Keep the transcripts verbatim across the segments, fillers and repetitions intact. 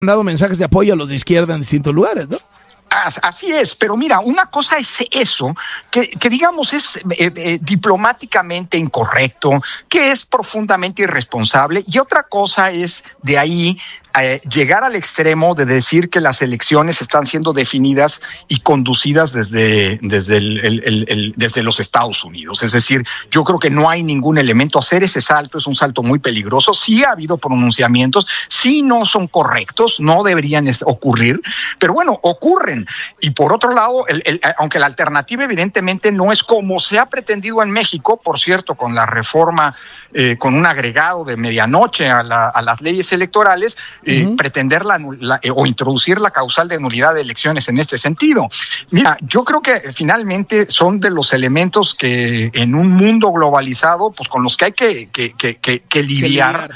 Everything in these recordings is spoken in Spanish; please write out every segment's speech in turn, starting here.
dado mensajes de apoyo a los de izquierda en distintos lugares, ¿no? Así es, pero mira, una cosa es eso, que, que digamos es eh, eh, diplomáticamente incorrecto, que es profundamente irresponsable, y otra cosa es de ahí eh, llegar al extremo de decir que las elecciones están siendo definidas y conducidas desde, desde, el, el, el, el, desde los Estados Unidos. Es decir, yo creo que no hay ningún elemento. Hacer ese salto es un salto muy peligroso. Sí ha habido pronunciamientos, sí no son correctos, no deberían ocurrir, pero bueno, ocurren. Y por otro lado, el, el, aunque la alternativa evidentemente no es como se ha pretendido en México, por cierto, con la reforma, eh, con un agregado de medianoche a, la, a las leyes electorales, eh, uh-huh. pretender la, la, eh, o introducir la causal de nulidad de elecciones en este sentido. Mira, yo creo que finalmente son de los elementos que en un mundo globalizado, pues con los que hay que, que, que, que, que lidiar,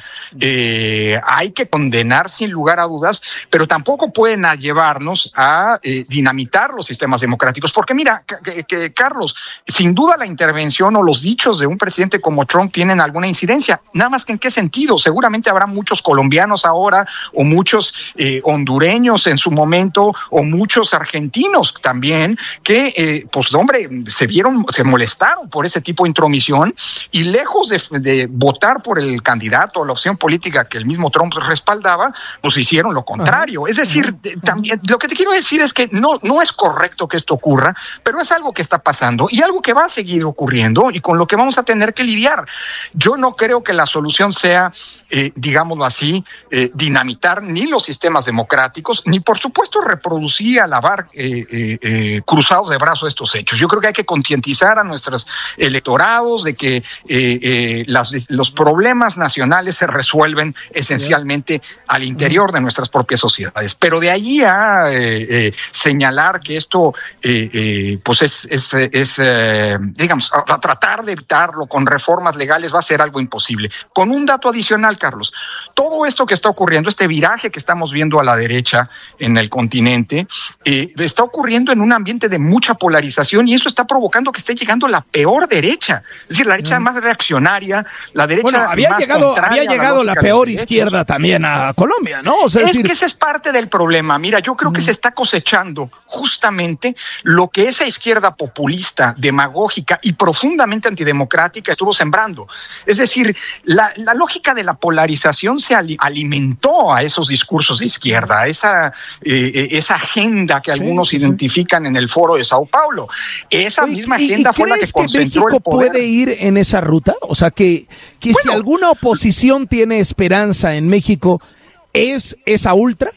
eh, hay que condenar sin lugar a dudas, pero tampoco pueden llevarnos a eh, dinamitar los sistemas democráticos, porque mira, que, que, Carlos, sin duda la intervención o los dichos de un presidente como Trump tienen alguna incidencia, nada más que en qué sentido. Seguramente habrá muchos colombianos ahora, o muchos eh, hondureños en su momento, o muchos argentinos también, que eh, pues hombre, se vieron, se molestaron por ese tipo de intromisión, y lejos de, de votar por el candidato o la opción política que el mismo Trump respaldaba, pues hicieron lo contrario. Uh-huh. Es decir, uh-huh. también lo que te quiero decir es que no, no es correcto que esto ocurra, pero es algo que está pasando y algo que va a seguir ocurriendo y con lo que vamos a tener que lidiar. Yo no creo que la solución sea, eh, digámoslo así, eh, dinamitar ni los sistemas democráticos, ni por supuesto reproducir y alabar eh, eh, eh, cruzados de brazos estos hechos. Yo creo que hay que concientizar a nuestros electorados de que eh, eh, las, los problemas nacionales se resuelven esencialmente al interior de nuestras propias sociedades. Pero de allí a eh, eh, señalar que esto eh, eh, pues es, es, es eh, digamos, a, a tratar de evitarlo con reformas legales va a ser algo imposible. Con un dato adicional, Carlos, todo esto que está ocurriendo, este viraje que estamos viendo a la derecha en el continente, eh, está ocurriendo en un ambiente de mucha polarización y eso está provocando que esté llegando la peor derecha, es decir, la derecha mm. más reaccionaria, la derecha bueno, había más llegado, había llegado la, la peor izquierda también a Colombia, ¿no? O sea, es, es decir... que ese es parte del problema. Mira, yo creo mm. que se está cosechando justamente lo que esa izquierda populista, demagógica y profundamente antidemocrática estuvo sembrando. Es decir, la, la lógica de la polarización se ali- alimentó a esos discursos de izquierda, a esa, eh, esa agenda que algunos sí, sí, identifican sí. en el foro de Sao Paulo. Esa Oye, misma agenda fue la que concentró que el poder. ¿Puede ir en esa ruta? O sea, que, que bueno, si alguna oposición tiene esperanza en México, ¿es esa ultra?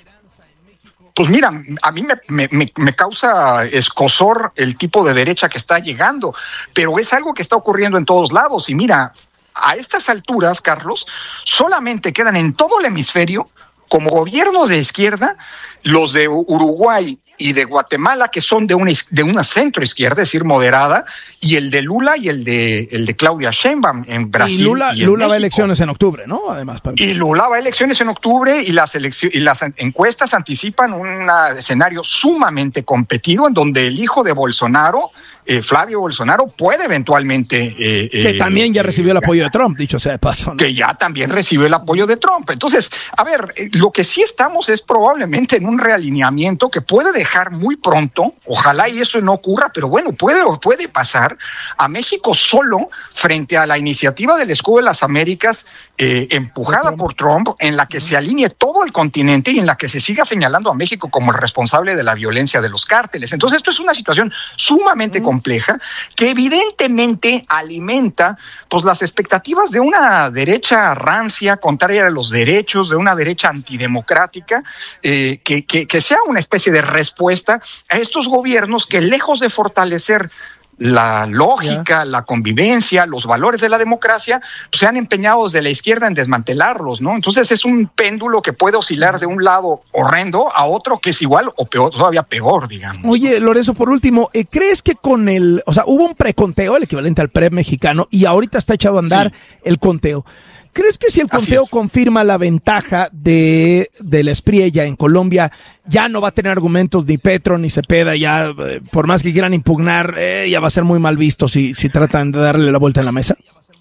Pues mira, a mí me, me, me causa escozor el tipo de derecha que está llegando, pero es algo que está ocurriendo en todos lados. Y mira, a estas alturas, Carlos, solamente quedan en todo el hemisferio como gobiernos de izquierda los de Uruguay y de Guatemala, que son de una, de una centro izquierda, es decir, moderada, y el de Lula y el de el de Claudia Sheinbaum en Brasil. Y Lula, y en Lula va a México. elecciones en octubre, ¿no? Además. Para... Y Lula va a elecciones en octubre y las elecciones y las encuestas anticipan un escenario sumamente competido en donde el hijo de Bolsonaro, eh, Flavio Bolsonaro, puede eventualmente eh, que eh, también ya eh, recibió el apoyo de Trump, dicho sea de paso, ¿no? Que ya también recibió el apoyo de Trump. Entonces, a ver, lo que sí estamos es probablemente en un realineamiento que puede dejar muy pronto, ojalá y eso no ocurra, pero bueno, puede puede pasar a México solo frente a la iniciativa del Escudo de las Américas eh, empujada por Trump, en la que se alinee todo el continente y en la que se siga señalando a México como el responsable de la violencia de los cárteles. Entonces, esto es una situación sumamente compleja que evidentemente alimenta pues las expectativas de una derecha rancia, contraria a los derechos, de una derecha antidemocrática, eh, que, que, que sea una especie de respuesta a estos gobiernos que, lejos de fortalecer la lógica, la convivencia, los valores de la democracia, pues se han empeñado desde la izquierda en desmantelarlos, ¿no? Entonces es un péndulo que puede oscilar de un lado horrendo a otro que es igual o peor, todavía peor, digamos. Oye, Lorenzo, por último, ¿crees que con el, o sea, hubo un preconteo, el equivalente al pre mexicano, y ahorita está echado a andar sí. el conteo? ¿Crees que si el conteo confirma la ventaja de, de la Espriella en Colombia, ya no va a tener argumentos ni Petro ni Cepeda, ya eh, por más que quieran impugnar, eh, ya va a ser muy mal visto si, si tratan de darle la vuelta en la mesa?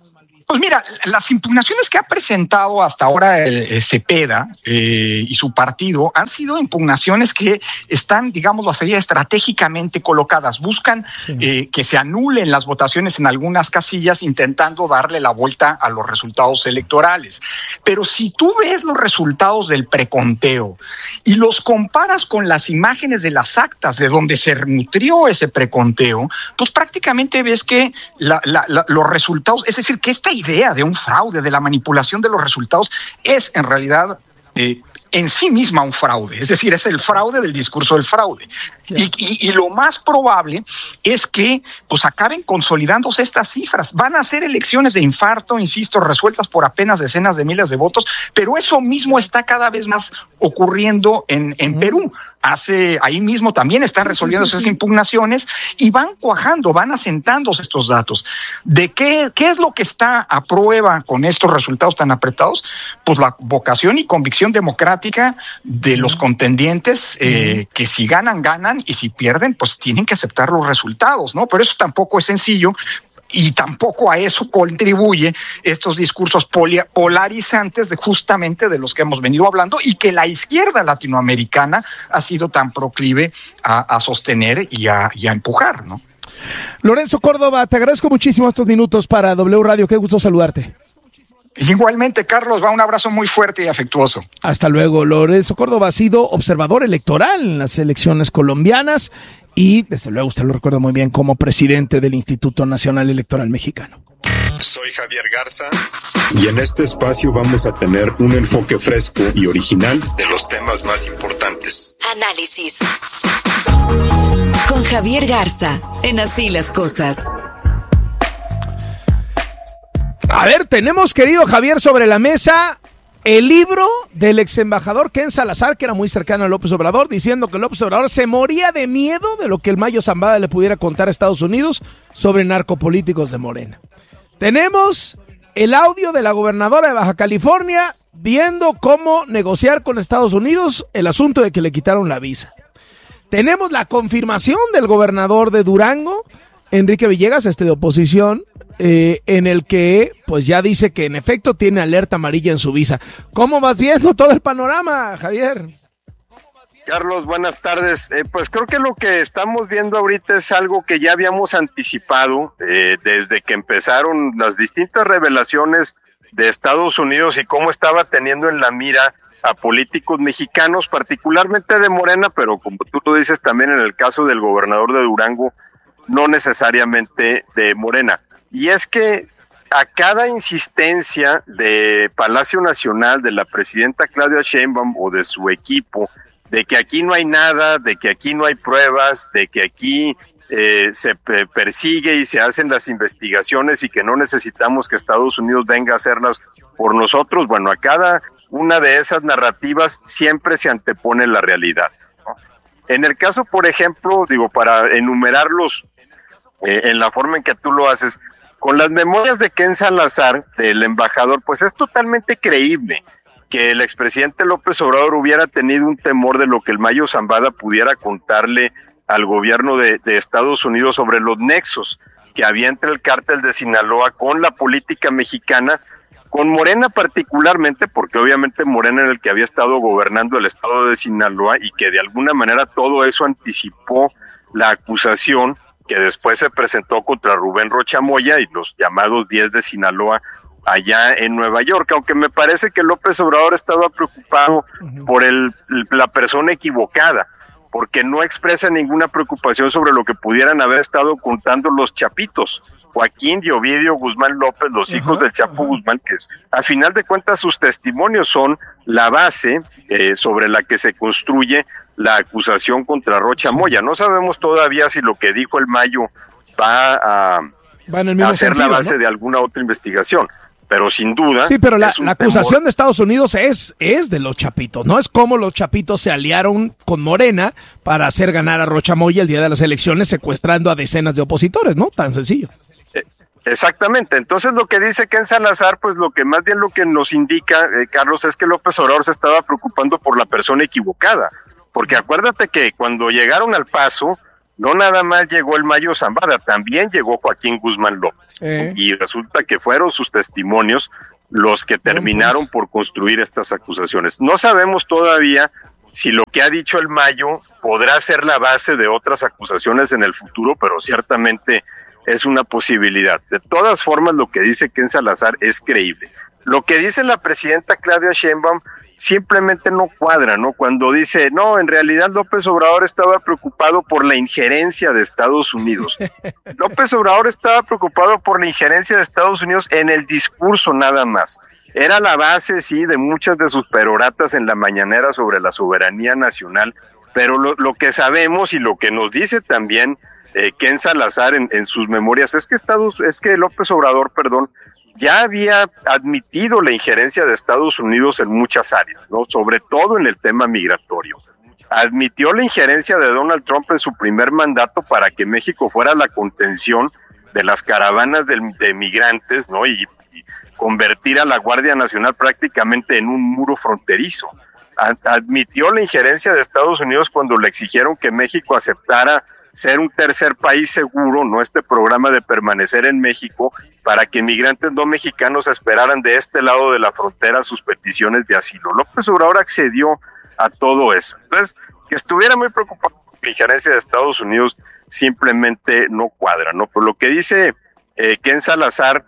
Pues mira, las impugnaciones que ha presentado hasta ahora el Cepeda eh, y su partido han sido impugnaciones que están, digámoslo así, estratégicamente colocadas. Buscan sí. eh, que se anulen las votaciones en algunas casillas, intentando darle la vuelta a los resultados electorales. Pero si tú ves los resultados del preconteo y los comparas con las imágenes de las actas de donde se nutrió ese preconteo, pues prácticamente ves que la, la, la, los resultados, es decir, que esta idea de un fraude, de la manipulación de los resultados, es en realidad eh, en sí misma un fraude, es decir, es el fraude del discurso del fraude. Y, y, y lo más probable es que pues acaben consolidándose estas cifras. Van a ser elecciones de infarto, insisto, resueltas por apenas decenas de miles de votos, pero eso mismo está cada vez más ocurriendo en, en uh-huh. Perú. Hace, ahí mismo también están resolviéndose esas impugnaciones y van cuajando, van asentándose estos datos. ¿De qué, qué es lo que está a prueba con estos resultados tan apretados? Pues la vocación y convicción democrática de los contendientes, eh, uh-huh. que si ganan, ganan, y si pierden, pues tienen que aceptar los resultados, ¿no? Pero eso tampoco es sencillo. Y tampoco a eso contribuye estos discursos poli- polarizantes de justamente de los que hemos venido hablando y que la izquierda latinoamericana ha sido tan proclive a, a sostener y a, y a empujar, ¿no? Lorenzo Córdoba, te agradezco muchísimo estos minutos para W Radio. Qué gusto saludarte. Igualmente, Carlos, va un abrazo muy fuerte y afectuoso. Hasta luego. Lorenzo Córdoba ha sido observador electoral en las elecciones colombianas y desde luego usted lo recuerda muy bien como presidente del Instituto Nacional Electoral Mexicano. Soy Javier Garza y en este espacio vamos a tener un enfoque fresco y original de los temas más importantes. Análisis con Javier Garza en Así las Cosas. A ver, tenemos, querido Javier, sobre la mesa el libro del ex embajador Ken Salazar, que era muy cercano a López Obrador, diciendo que López Obrador se moría de miedo de lo que el Mayo Zambada le pudiera contar a Estados Unidos sobre narcopolíticos de Morena. Tenemos el audio de la gobernadora de Baja California viendo cómo negociar con Estados Unidos el asunto de que le quitaron la visa. Tenemos la confirmación del gobernador de Durango, Enrique Villegas, este de oposición, eh, en el que pues ya dice que en efecto tiene alerta amarilla en su visa. ¿Cómo vas viendo todo el panorama, Javier? Carlos, buenas tardes. Eh, pues creo que lo que estamos viendo ahorita es algo que ya habíamos anticipado eh, desde que empezaron las distintas revelaciones de Estados Unidos y cómo estaba teniendo en la mira a políticos mexicanos, particularmente de Morena, pero como tú lo dices también en el caso del gobernador de Durango, no necesariamente de Morena. Y es que a cada insistencia de Palacio Nacional, de la presidenta Claudia Sheinbaum o de su equipo, de que aquí no hay nada, de que aquí no hay pruebas, de que aquí eh, se persigue y se hacen las investigaciones y que no necesitamos que Estados Unidos venga a hacerlas por nosotros, bueno, a cada una de esas narrativas siempre se antepone la realidad, ¿no? En el caso, por ejemplo, digo, para enumerarlos eh, en la forma en que tú lo haces, con las memorias de Ken Salazar, del embajador, pues es totalmente creíble que el expresidente López Obrador hubiera tenido un temor de lo que el Mayo Zambada pudiera contarle al gobierno de, de Estados Unidos sobre los nexos que había entre el cártel de Sinaloa con la política mexicana, con Morena particularmente, porque obviamente Morena era el que había estado gobernando el estado de Sinaloa y que de alguna manera todo eso anticipó la acusación que después se presentó contra Rubén Rocha Moya y los llamados diez de Sinaloa allá en Nueva York, aunque me parece que López Obrador estaba preocupado por el, la persona equivocada, porque no expresa ninguna preocupación sobre lo que pudieran haber estado contando los chapitos, Joaquín y Ovidio Guzmán López, los hijos uh-huh, del Chapo uh-huh. Guzmán, que es, a final de cuentas sus testimonios son la base eh, sobre la que se construye la acusación contra Rocha Moya. No sabemos todavía si lo que dijo el Mayo va a, va en el mismo a ser sentido, la base, ¿no?, de alguna otra investigación, pero sin duda... Sí, pero la, la acusación temor. de Estados Unidos es, es de los chapitos, ¿no? Es como los chapitos se aliaron con Morena para hacer ganar a Rocha Moya el día de las elecciones, secuestrando a decenas de opositores, ¿no? Tan sencillo. Eh, exactamente. Entonces lo que dice Ken Salazar, pues lo que más bien lo que nos indica, eh, Carlos, es que López Obrador se estaba preocupando por la persona equivocada. Porque acuérdate que cuando llegaron al Paso, no nada más llegó el Mayo Zambada, también llegó Joaquín Guzmán López. Eh. Y resulta que fueron sus testimonios los que terminaron por construir estas acusaciones. No sabemos todavía si lo que ha dicho el Mayo podrá ser la base de otras acusaciones en el futuro, pero ciertamente es una posibilidad. De todas formas, lo que dice Ken Salazar es creíble. Lo que dice la presidenta Claudia Sheinbaum simplemente no cuadra, ¿no? Cuando dice, no, en realidad López Obrador estaba preocupado por la injerencia de Estados Unidos. López Obrador estaba preocupado por la injerencia de Estados Unidos en el discurso nada más. Era la base, sí, de muchas de sus peroratas en la mañanera sobre la soberanía nacional, pero lo, lo que sabemos y lo que nos dice también eh, Ken Salazar en, en sus memorias es que Estados, es que López Obrador, perdón, ya había admitido la injerencia de Estados Unidos en muchas áreas, ¿no? Sobre todo en el tema migratorio. Admitió la injerencia de Donald Trump en su primer mandato para que México fuera la contención de las caravanas de, de migrantes, ¿no? Y, y convertir a la Guardia Nacional prácticamente en un muro fronterizo. Ad, admitió la injerencia de Estados Unidos cuando le exigieron que México aceptara ser un tercer país seguro, no este programa de permanecer en México, para que migrantes no mexicanos esperaran de este lado de la frontera sus peticiones de asilo. López Obrador accedió a todo eso. Entonces, que estuviera muy preocupado por la injerencia de Estados Unidos simplemente no cuadra, ¿no? Por lo que dice eh, Ken Salazar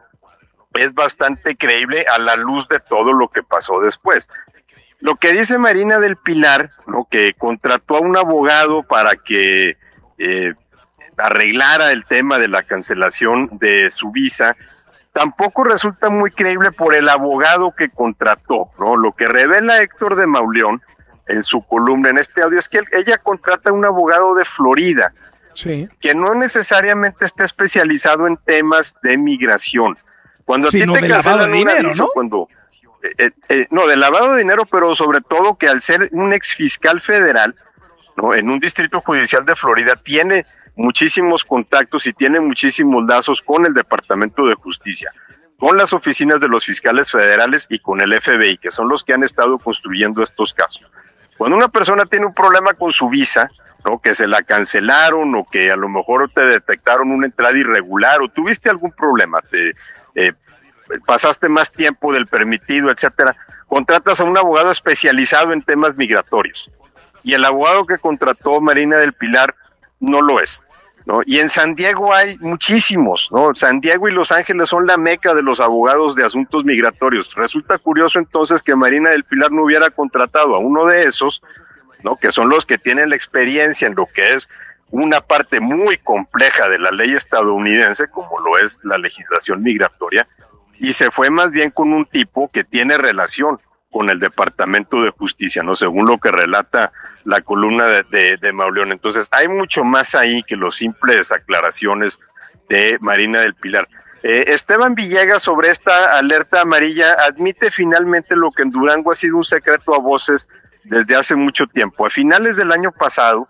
es bastante creíble a la luz de todo lo que pasó después. Lo que dice Marina del Pilar, ¿no? Que contrató a un abogado para que Eh, arreglara el tema de la cancelación de su visa, tampoco resulta muy creíble por el abogado que contrató, ¿no? Lo que revela Héctor de Mauleón en su columna en este audio es que él, ella contrata a un abogado de Florida, sí, que no necesariamente está especializado en temas de migración. Cuando sí, a ti no, te de lavado de dinero, aviso, ¿no? Cuando, eh, eh, no, de lavado de dinero, pero sobre todo que al ser un ex fiscal federal, ¿no? En un distrito judicial de Florida tiene muchísimos contactos y tiene muchísimos lazos con el Departamento de Justicia, con las oficinas de los fiscales federales y con el F B I, que son los que han estado construyendo estos casos. Cuando una persona tiene un problema con su visa, ¿no? Que se la cancelaron o que a lo mejor te detectaron una entrada irregular o tuviste algún problema, te eh, pasaste más tiempo del permitido, etcétera, contratas a un abogado especializado en temas migratorios. Y el abogado que contrató Marina del Pilar no lo es, ¿no? Y en San Diego hay muchísimos, ¿no? San Diego y Los Ángeles son la meca de los abogados de asuntos migratorios. Resulta curioso entonces que Marina del Pilar no hubiera contratado a uno de esos, ¿no? Que son los que tienen la experiencia en lo que es una parte muy compleja de la ley estadounidense, como lo es la legislación migratoria, y se fue más bien con un tipo que tiene relación con el Departamento de Justicia, ¿no? Según lo que relata la columna de, de, de Mauleón. Entonces, hay mucho más ahí que los simples aclaraciones de Marina del Pilar. Eh, Esteban Villegas, sobre esta alerta amarilla, admite finalmente lo que en Durango ha sido un secreto a voces desde hace mucho tiempo. A finales del año pasado,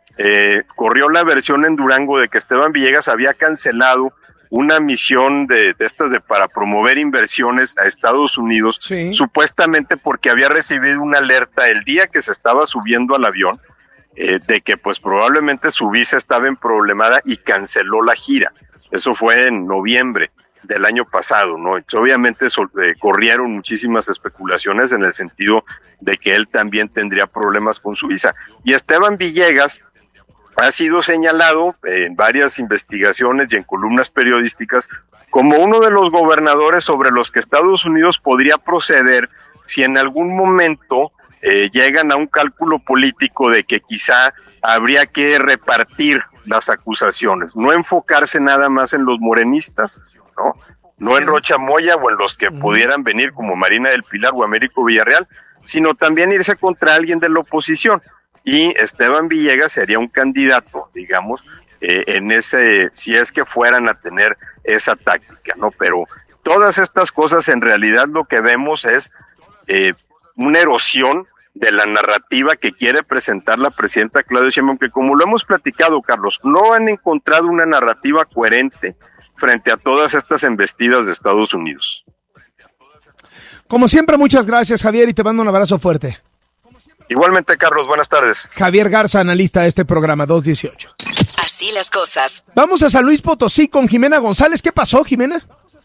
eh, corrió la versión en Durango de que Esteban Villegas había cancelado una misión de, de estas de para promover inversiones a Estados Unidos, sí, supuestamente porque había recibido una alerta el día que se estaba subiendo al avión, eh, de que pues probablemente su visa estaba en problemada y canceló la gira. Eso fue en noviembre del año pasado, ¿no? Entonces, obviamente so, eh, corrieron muchísimas especulaciones en el sentido de que él también tendría problemas con su visa. Y Esteban Villegas ha sido señalado en varias investigaciones y en columnas periodísticas como uno de los gobernadores sobre los que Estados Unidos podría proceder si en algún momento eh, llegan a un cálculo político de que quizá habría que repartir las acusaciones, no enfocarse nada más en los morenistas, ¿no? No en Rocha Moya o en los que pudieran venir como Marina del Pilar o Américo Villarreal, sino también irse contra alguien de la oposición. Y Esteban Villegas sería un candidato, digamos, eh, en ese, si es que fueran a tener esa táctica, ¿no? Pero todas estas cosas en realidad lo que vemos es eh, una erosión de la narrativa que quiere presentar la presidenta Claudia Sheinbaum, que como lo hemos platicado, Carlos, no han encontrado una narrativa coherente frente a todas estas embestidas de Estados Unidos. Como siempre, muchas gracias, Javier, y te mando un abrazo fuerte. Igualmente, Carlos, buenas tardes. Javier Garza, analista de este programa dos dieciocho. Así las cosas. Vamos a San Luis Potosí con Jimena González. ¿Qué pasó, Jimena?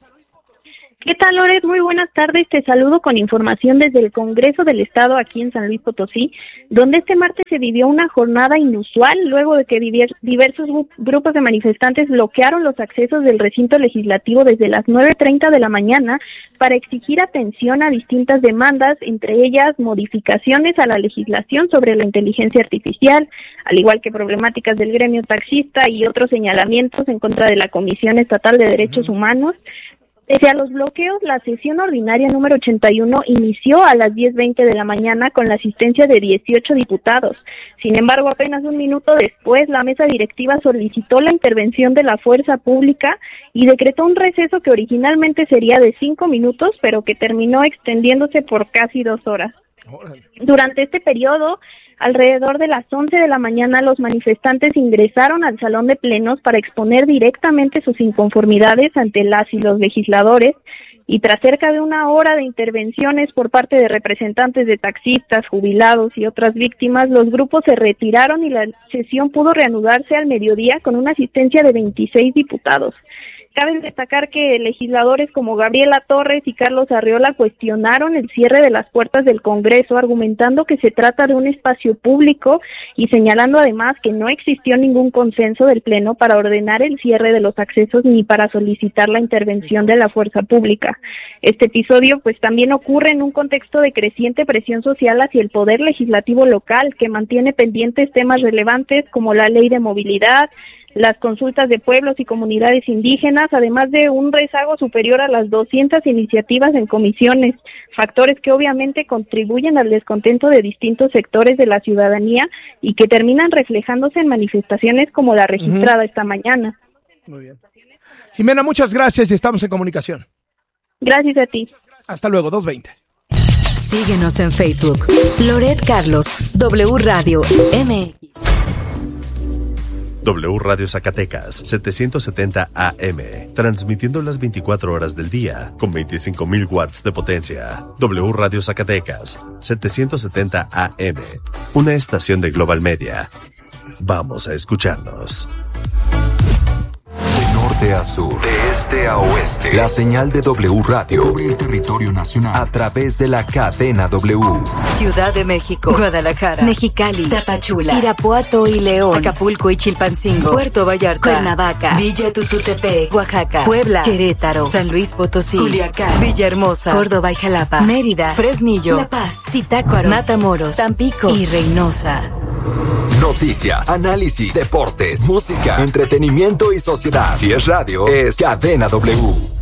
¿Qué tal, Loret? Muy buenas tardes. Te saludo con información desde el Congreso del Estado aquí en San Luis Potosí, donde este martes se vivió una jornada inusual luego de que diversos grupos de manifestantes bloquearon los accesos del recinto legislativo desde las nueve treinta de la mañana para exigir atención a distintas demandas, entre ellas modificaciones a la legislación sobre la inteligencia artificial, al igual que problemáticas del gremio taxista y otros señalamientos en contra de la Comisión Estatal de Derechos Humanos. Pese a los bloqueos, la sesión ordinaria número ochenta y uno inició a las diez veinte de la mañana con la asistencia de dieciocho diputados. Sin embargo, apenas un minuto después, la mesa directiva solicitó la intervención de la fuerza pública y decretó un receso que originalmente sería de cinco minutos, pero que terminó extendiéndose por casi dos horas. Durante este periodo, alrededor de las once de la mañana, los manifestantes ingresaron al salón de plenos para exponer directamente sus inconformidades ante las y los legisladores, y tras cerca de una hora de intervenciones por parte de representantes de taxistas, jubilados y otras víctimas, los grupos se retiraron y la sesión pudo reanudarse al mediodía con una asistencia de veintiséis diputados. Cabe destacar que legisladores como Gabriela Torres y Carlos Arriola cuestionaron el cierre de las puertas del Congreso, argumentando que se trata de un espacio público y señalando además que no existió ningún consenso del Pleno para ordenar el cierre de los accesos ni para solicitar la intervención de la fuerza pública. Este episodio pues también ocurre en un contexto de creciente presión social hacia el poder legislativo local, que mantiene pendientes temas relevantes como la ley de movilidad, las consultas de pueblos y comunidades indígenas, además de un rezago superior a las doscientas iniciativas en comisiones, factores que obviamente contribuyen al descontento de distintos sectores de la ciudadanía y que terminan reflejándose en manifestaciones como la registrada uh-huh. esta mañana. Muy bien. Jimena, muchas gracias y estamos en comunicación. Gracias a ti. Hasta luego, dos veinte. Síguenos en Facebook. Loret Carlos, W Radio M X. W Radio Zacatecas, setecientos setenta A M, transmitiendo las veinticuatro horas del día, con veinticinco mil watts de potencia. W Radio Zacatecas, setecientos setenta A M, una estación de Global Media. Vamos a escucharnos. De norte a sur, de este a oeste, la señal de W Radio cubre el territorio nacional a través de la cadena W. Ciudad de México, Guadalajara, Mexicali, Tapachula, Irapuato y León, Acapulco y Chilpancingo, Puerto Vallarta, Cuernavaca, Villa Tututepec, Oaxaca, Puebla, Querétaro, San Luis Potosí, Culiacán, Villahermosa, Córdoba y Jalapa, Mérida, Fresnillo, La Paz, Zitácuaro, Matamoros, Tampico y Reynosa. Noticias, análisis, deportes, música, entretenimiento y sociedad. Si es radio, es Cadena W.